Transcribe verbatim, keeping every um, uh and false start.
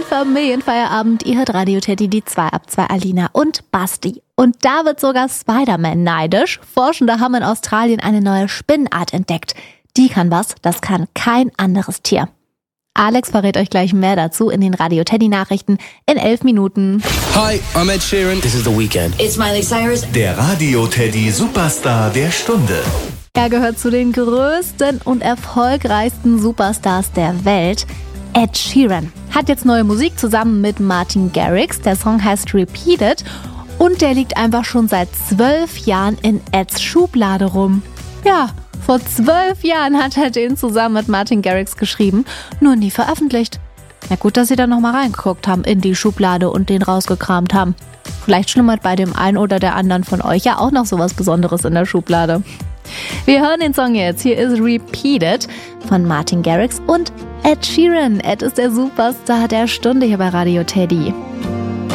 Familienfeierabend. Ihr hört Radio Teddy, die zwei ab zwei, Alina und Basti. Und da wird sogar Spider-Man neidisch. Forschende haben in Australien eine neue Spinnenart entdeckt. Die kann was, das kann kein anderes Tier. Alex verrät euch gleich mehr dazu in den Radio Teddy Nachrichten in elf Minuten. Hi, I'm Ed Sheeran. This is The Weeknd. It's Miley Cyrus. Der Radio Teddy Superstar der Stunde. Er gehört zu den größten und erfolgreichsten Superstars der Welt. Ed Sheeran hat jetzt neue Musik zusammen mit Martin Garrix. Der Song heißt Repeated und der liegt einfach schon seit zwölf Jahren in Eds Schublade rum. Ja, vor zwölf Jahren hat er den zusammen mit Martin Garrix geschrieben, nur nie veröffentlicht. Na gut, dass sie da nochmal reingeguckt haben in die Schublade und den rausgekramt haben. Vielleicht schlummert bei dem einen oder der anderen von euch ja auch noch sowas Besonderes in der Schublade. Wir hören den Song jetzt. Hier ist Repeated von Martin Garrix und Ed Sheeran. Ed ist der Superstar der Stunde hier bei Radio Teddy.